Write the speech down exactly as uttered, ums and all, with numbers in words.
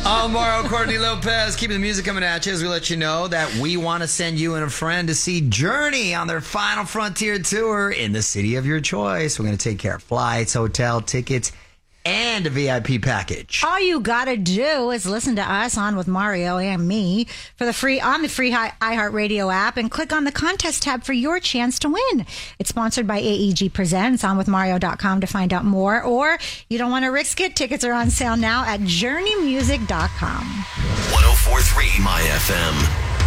Alvaro Courtney Lopez, keeping the music coming at you as we let you know that we want to send you and a friend to see Journey on their Final Frontier tour in the city of your choice. We're going to take care of flights, hotel, tickets, and a V I P package. All you gotta do is listen to us on with Mario and me for the free on the free iHeartRadio app and click on the contest tab for your chance to win. It's sponsored by A E G Presents on with Mario dot com to find out more. Or you don't want to risk it, tickets are on sale now at journey music dot com. one oh four point three My F M.